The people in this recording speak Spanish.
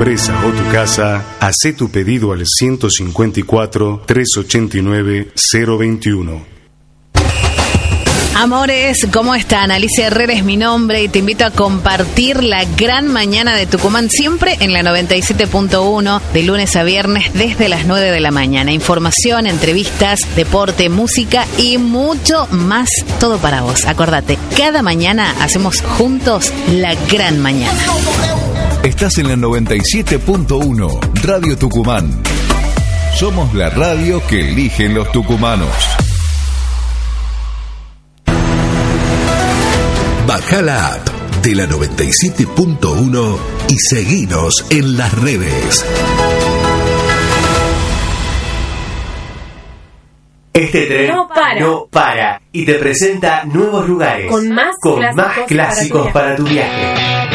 empresa o tu casa, hacé tu pedido al 154 389 021. Amores, ¿cómo están? Alicia Herrera es mi nombre y te invito a compartir la gran mañana de Tucumán, siempre en la 97.1, de lunes a viernes desde las 9 de la mañana. Información, entrevistas, deporte, música y mucho más, todo para vos. Acordate, cada mañana hacemos juntos la gran mañana. Estás en la 97.1, Radio Tucumán. Somos la radio que eligen los tucumanos. Bajá la app de la 97.1 y seguinos en las redes. Este tren no para y te presenta nuevos lugares con más clásicos para tu viaje.